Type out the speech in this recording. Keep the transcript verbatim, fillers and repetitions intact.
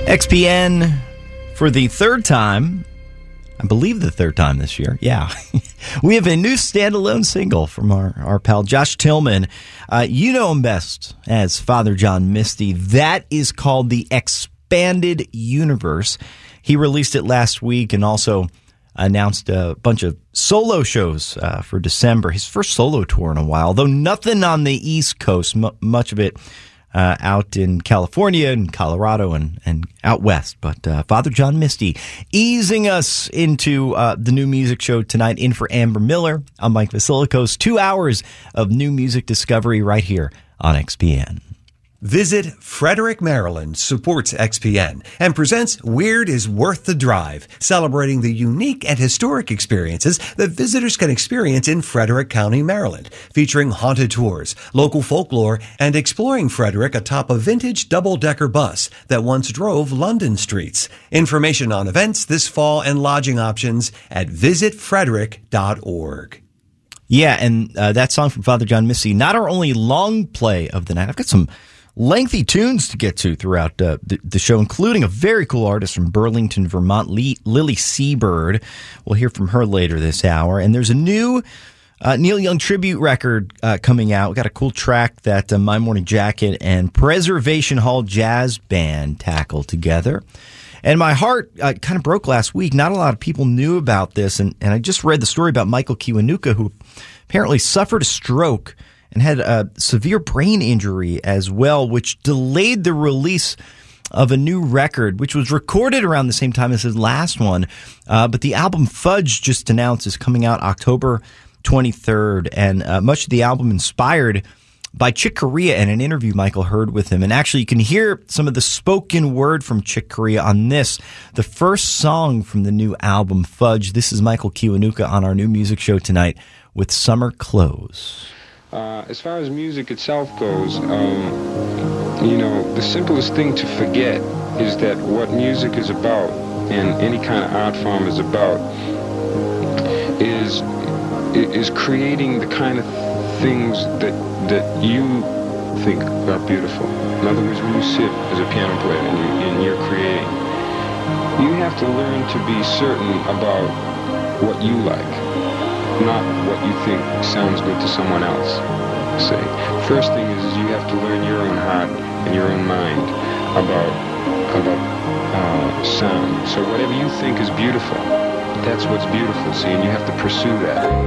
X P N for the third time, I believe the third time this year, yeah. We have a new standalone single from our, our pal Josh Tillman. Uh, you know him best as Father John Misty. That is called The Expanded Universe. He released it last week and also announced a bunch of solo shows uh, for December. His first solo tour in a while, though nothing on the East Coast, m- much of it Uh, out in California and Colorado and, and out west. But uh, Father John Misty easing us into uh, the new music show tonight. In for Amber Miller, I'm Mike Vasilikos. Two hours of new music discovery right here on X P N. Visit Frederick, Maryland supports X P N and presents Weird is Worth the Drive, celebrating the unique and historic experiences that visitors can experience in Frederick County, Maryland, featuring haunted tours, local folklore, and exploring Frederick atop a vintage double-decker bus that once drove London streets. Information on events this fall and lodging options at visit frederick dot org. Yeah, and uh, that song from Father John Misty, not our only long play of the night. I've got some lengthy tunes to get to throughout uh, the, the show, including a very cool artist from Burlington, Vermont, Lee, Lily Seabird. We'll hear from her later this hour. And there's a new uh, Neil Young tribute record uh, coming out. We got a cool track that uh, My Morning Jacket and Preservation Hall Jazz Band tackle together. And my heart uh, kind of broke last week. Not a lot of people knew about this. And, and I just read the story about Michael Kiwanuka, who apparently suffered a stroke and had a severe brain injury as well, which delayed the release of a new record, which was recorded around the same time as his last one. Uh, but the album Fudge, just announced, is coming out October twenty-third. And uh, much of the album inspired by Chick Corea and an interview Michael heard with him. And actually, you can hear some of the spoken word from Chick Corea on this, the first song from the new album Fudge. This is Michael Kiwanuka on our new music show tonight with Summer Clothes. Uh, as far as music itself goes, um, you know, the simplest thing to forget is that what music is about, and any kind of art form is about, is is creating the kind of things that that you think are beautiful. In other words, when you sit as a piano player and, you, and you're creating, you have to learn to be certain about what you like, not what you think sounds good to someone else. Say, first thing is, is you have to learn your own heart and your own mind about about uh, sound. So whatever you think is beautiful, that's what's beautiful. See, and you have to pursue that.